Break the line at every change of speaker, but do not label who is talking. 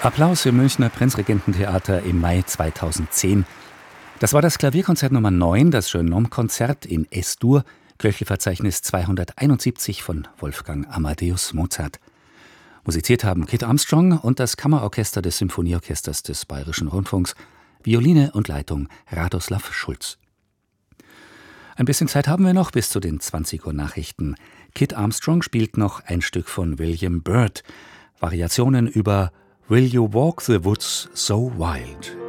Applaus im Münchner Prinzregententheater im Mai 2010. Das war das Klavierkonzert Nummer 9, das Jeune-Homme-Konzert in S-Dur, Köchelverzeichnis 271 von Wolfgang Amadeus Mozart. Musiziert haben Kit Armstrong und das Kammerorchester des Symphonieorchesters des Bayerischen Rundfunks, Violine und Leitung Radoslav Schulz. Ein bisschen Zeit haben wir noch bis zu den 20 Uhr Nachrichten. Kit Armstrong spielt noch ein Stück von William Byrd, Variationen über Will You Walk the Woods So Wild?